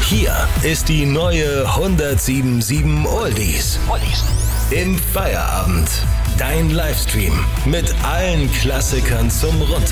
Hier ist die neue 107.7 Oldies. Im Feierabend. Dein Livestream mit allen Klassikern zum Runterladen.